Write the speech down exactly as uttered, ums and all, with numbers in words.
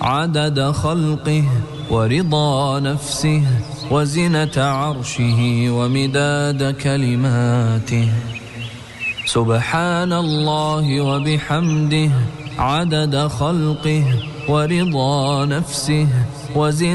عدد خلقه ورضا نفسه وزنة عرشه ومداد كلماته. سبحان الله وبحمده عدد خلقه ورضا نفسه وزنة